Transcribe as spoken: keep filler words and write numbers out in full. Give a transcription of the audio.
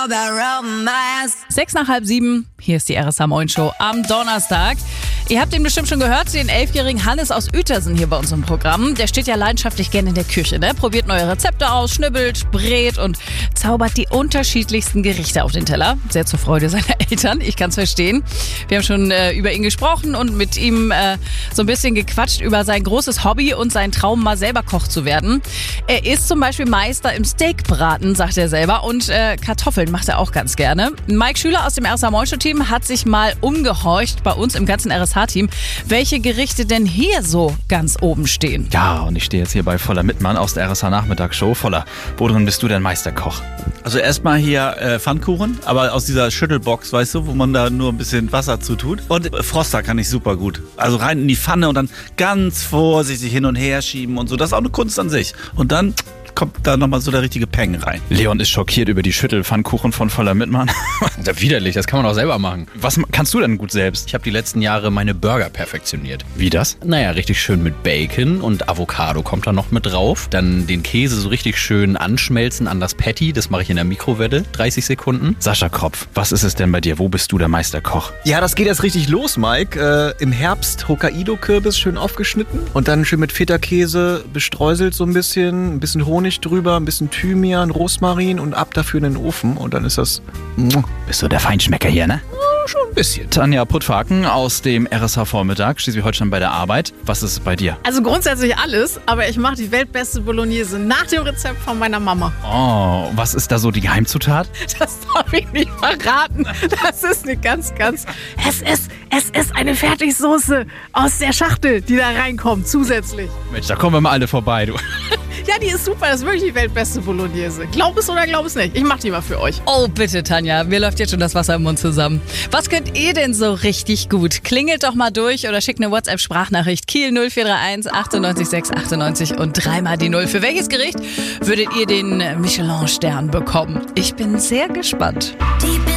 Sechs nach halb sieben, hier ist die R S H Moin Show am Donnerstag. Ihr habt ihn bestimmt schon gehört, den elfjährigen Hannes aus Uetersen hier bei uns im Programm. Der steht ja leidenschaftlich gerne in der Küche, ne? Probiert neue Rezepte aus, schnibbelt, brät und zaubert die unterschiedlichsten Gerichte auf den Teller. Sehr zur Freude seiner Eltern, ich kann es verstehen. Wir haben schon äh, über ihn gesprochen und mit ihm äh, so ein bisschen gequatscht über sein großes Hobby und seinen Traum, mal selber Koch zu werden. Er ist zum Beispiel Meister im Steakbraten, sagt er selber, und äh, Kartoffeln macht er auch ganz gerne. Mike Schüler aus dem R S H Moin Show Team hat sich mal umgehorcht bei uns im ganzen R S H-Team, welche Gerichte denn hier so ganz oben stehen. Ja, und ich stehe jetzt hier bei Voller Mittmann aus der R S H Nachmittagsshow. Voller, wo drin bist du denn Meisterkoch? Also erstmal hier äh, Pfannkuchen, aber aus dieser Schüttelbox, weißt du, wo man da nur ein bisschen Wasser zu tut. Und äh, Froster kann ich super gut. Also rein in die Pfanne und dann ganz vorsichtig hin und her schieben und so. Das ist auch eine Kunst an sich. Und dann kommt da nochmal so der richtige Peng rein. Leon ist schockiert über die Schüttelpfannkuchen von Voller Mittmann. Ja, widerlich, das kann man auch selber machen. Was kannst du denn gut selbst? Ich habe die letzten Jahre meine Burger perfektioniert. Wie das? Naja, richtig schön mit Bacon und Avocado kommt da noch mit drauf. Dann den Käse so richtig schön anschmelzen an das Patty. Das mache ich in der Mikrowelle, dreißig Sekunden. Sascha Kropf, was ist es denn bei dir? Wo bist du der Meisterkoch? Ja, das geht jetzt richtig los, Mike. Äh, Im Herbst Hokkaido-Kürbis schön aufgeschnitten und dann schön mit Feta-Käse bestreuselt so ein bisschen, ein bisschen Honig drüber, ein bisschen Thymian, Rosmarin und ab dafür in den Ofen und dann ist das... Bist du der Feinschmecker hier, ne? Schon ein bisschen. Tanja Puttfaken aus dem R S H-Vormittag, Schleswig-Holstein bei der Arbeit. Was ist bei dir? Also grundsätzlich alles, aber ich mache die weltbeste Bolognese nach dem Rezept von meiner Mama. Oh, was ist da so die Geheimzutat? Das darf ich nicht verraten. Das ist eine ganz, ganz... Es ist, es ist eine Fertigsoße aus der Schachtel, die da reinkommt, zusätzlich. Mensch, da kommen wir mal alle vorbei, du. Ja, die ist super. Das ist wirklich die weltbeste Bolognese. Glaub es oder glaub es nicht. Ich mach die mal für euch. Oh, bitte, Tanja. Mir läuft jetzt schon das Wasser im Mund zusammen. Was könnt ihr denn so richtig gut? Klingelt doch mal durch oder schickt eine WhatsApp-Sprachnachricht. Kiel null vier drei eins achtundneunzig sechs achtundneunzig und dreimal die Null. Für welches Gericht würdet ihr den Michelin-Stern bekommen? Ich bin sehr gespannt.